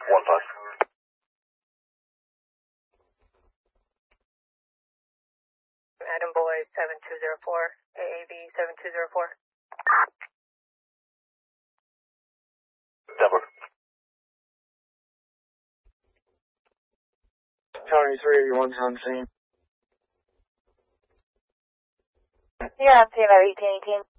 1-5. Adam Boy 7204, AAB 7204. Denver. Tony 381's on scene. Yeah, I'm seeing about 1818.